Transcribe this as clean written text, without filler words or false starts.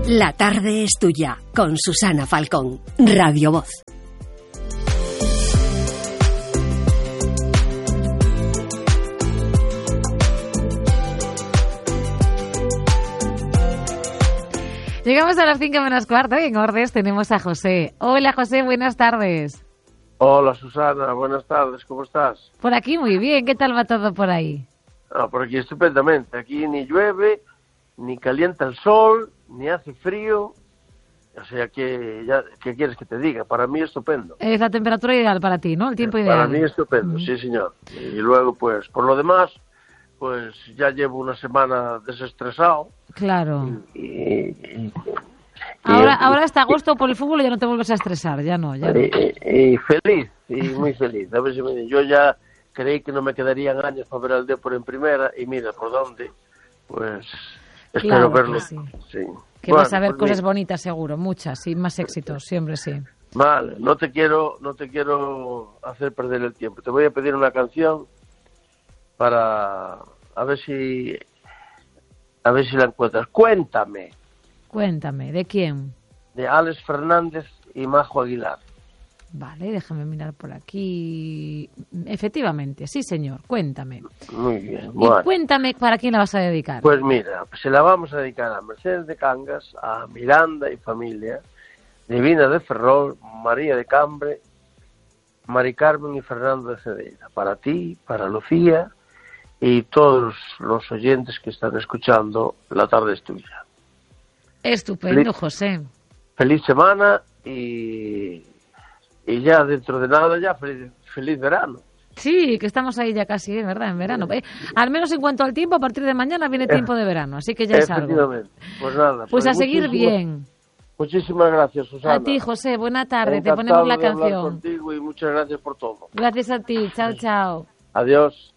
La tarde es tuya, con Susana Falcón, Radio Voz. Llegamos a las 5:15 y en Ordes tenemos a José. Hola José, buenas tardes. Hola Susana, buenas tardes, ¿cómo estás? Por aquí muy bien, ¿qué tal va todo por ahí? Por aquí estupendamente, aquí ni llueve, ni calienta el sol, ni hace frío, o sea que, ¿qué quieres que te diga? Para mí es estupendo. Es la temperatura ideal para ti, ¿no? El tiempo ideal. Para mí es estupendo, sí señor. Y luego pues, por lo demás, pues ya llevo una semana desestresado. Claro. Ahora hasta agosto por el fútbol ya no te vuelves a estresar, ya no. Y feliz, y muy feliz. A ver si yo ya creí que no me quedarían años para ver al Depor en primera, y mira por dónde, pues espero verlo. Sí. Sí. Que vas a ver cosas bonitas seguro, muchas, y más éxitos, siempre sí. Vale, no te quiero hacer perder el tiempo. Te voy a pedir una canción para a ver si la encuentras. Cuéntame, ¿de quién? de Alex Fernández y Majo Aguilar. Vale, déjame mirar por aquí. Efectivamente, sí señor, cuéntame. Muy bien. Bueno. Y cuéntame para quién la vas a dedicar. Pues mira, se la vamos a dedicar a Mercedes de Cangas, a Miranda y familia, Divina de Ferrol, María de Cambre, Mari Carmen y Fernando de Cedeira. Para ti, para Lucía y todos los oyentes que están escuchando, La tarde es tuya. Estupendo, José. Feliz semana y ya dentro de nada ya feliz verano. Sí, que estamos ahí ya casi, ¿verdad? En verano. Al menos en cuanto al tiempo, a partir de mañana viene tiempo de verano, así que ya es algo. Efectivamente. Pues nada. Pues a seguir bien. Muchísimas gracias, Susana. A ti, José, buena tarde. Encantado te ponemos la de hablar canción. contigo y muchas gracias por todo. Gracias a ti. Chao, chao. Adiós.